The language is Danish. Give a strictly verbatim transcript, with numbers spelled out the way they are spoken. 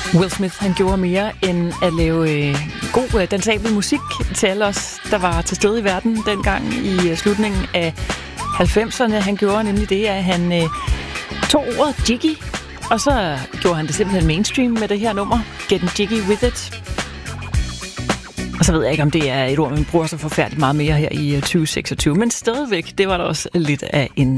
Will Smith, han gjorde mere end at lave øh, god øh, dansabel musik til alle os, der var til stede i verden dengang i øh, slutningen af halvfemserne. Han gjorde nemlig det, at han øh, tog ordet jiggy, og så gjorde han det simpelthen mainstream med det her nummer, Getting Jiggy With It. Og så ved jeg ikke, om det er et ord, man bruger så forfærdeligt meget mere her i tyve seksogtyve, men stadigvæk, det var der også lidt af en